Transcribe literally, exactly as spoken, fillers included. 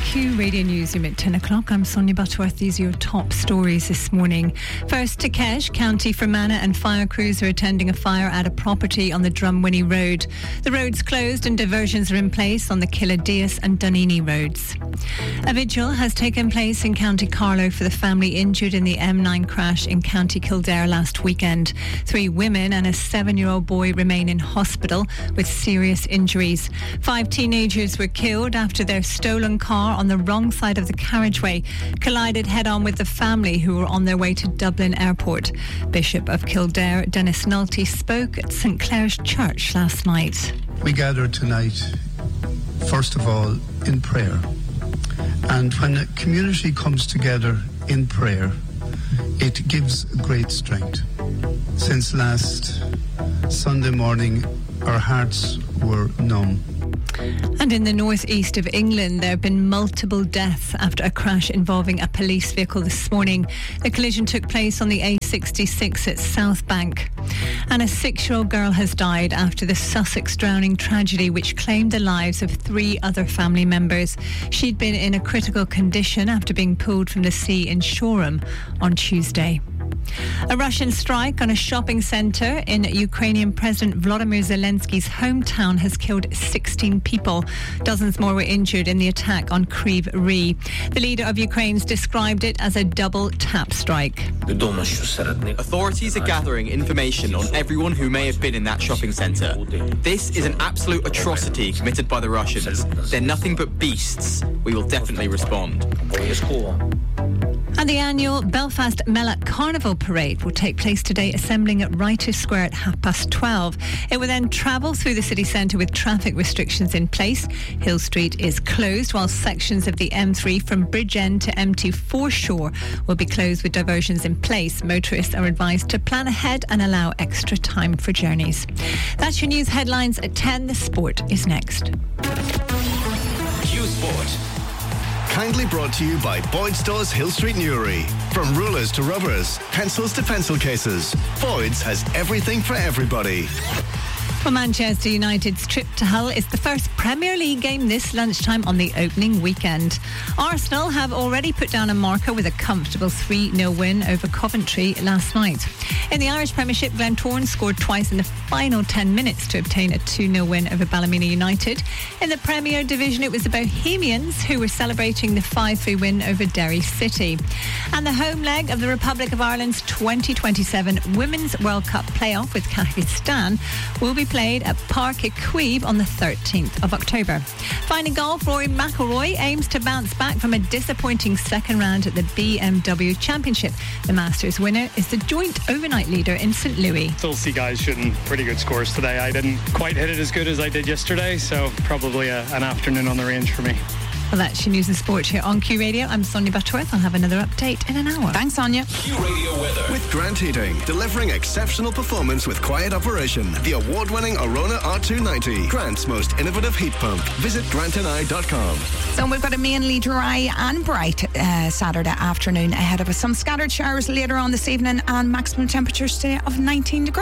Q Radio Newsroom at ten o'clock. I'm Sonia Butterworth. These are your top stories this morning. First, Takesh, County Fermanagh and fire crews are attending a fire at a property on the Drumwinnie Road. The road's closed and diversions are in place on the Killadias and Dunini roads. A vigil has taken place in County Carlow for the family injured in the M nine crash in County Kildare last weekend. Three women and a seven-year-old boy remain in hospital with serious injuries. Five teenagers were killed after their stolen car on the wrong side of the carriageway collided head-on with the family who were on their way to Dublin Airport. Bishop of Kildare, Dennis Nulty, spoke at St Clair's Church last night. We gather tonight, first of all, in prayer. And when a community comes together in prayer, it gives great strength. Since last Sunday morning, our hearts were numb. And in the northeast of England, there have been multiple deaths after a crash involving a police vehicle this morning. The collision took place on the A sixty-six at South Bank. And a six-year-old girl has died after the Sussex drowning tragedy, which claimed the lives of three other family members. She'd been in a critical condition after being pulled from the sea in Shoreham on Tuesday. A Russian strike on a shopping centre in Ukrainian President Volodymyr Zelensky's hometown has killed sixteen people. Dozens more were injured in the attack on Kryvyi Rih. The leader of Ukraine's described it as a double tap strike. Authorities are gathering information on everyone who may have been in that shopping centre. This is an absolute atrocity committed by the Russians. They're nothing but beasts. We will definitely respond. And the annual Belfast Mellock Carnival Parade will take place today, assembling at Writers Square at half past twelve. It will then travel through the city centre with traffic restrictions in place. Hill Street is closed, while sections of the M three from Bridgend to M two Foreshore will be closed with diversions in place. Motorists are advised to plan ahead and allow extra time for journeys. That's your news headlines at ten. The sport is next. Q Sport. Kindly brought to you by Boyd Stores Hill Street Newry. From rulers to rubbers, pencils to pencil cases, Boyd's has everything for everybody. Well, Manchester United's trip to Hull is the first Premier League game this lunchtime on the opening weekend. Arsenal have already put down a marker with a comfortable three nil win over Coventry last night. In the Irish Premiership, Glentoran scored twice in the final ten minutes to obtain a two nil win over Ballymena United. In the Premier Division, it was the Bohemians who were celebrating the five three win over Derry City. And the home leg of the Republic of Ireland's twenty twenty-seven Women's World Cup playoff with Kazakhstan will be played at Parc Equive on the thirteenth of October. Finally, golf, Rory McIlroy aims to bounce back from a disappointing second round at the B M W Championship. The Masters winner is the joint overnight leader in Saint Louis. Still see guys shooting pretty good scores today. I didn't quite hit it as good as I did yesterday, so probably a, an afternoon on the range for me. Well, that's your news and sport here on Q Radio. I'm Sonia Butterworth. I'll have another update in an hour. Thanks, Sonia. Q Radio weather with Grant Heating, delivering exceptional performance with quiet operation. The award-winning Arona R two ninety, Grant's most innovative heat pump. Visit grant and I dot com. So we've got a mainly dry and bright uh, Saturday afternoon ahead of us. Some scattered showers later on this evening and maximum temperatures today of nineteen degrees.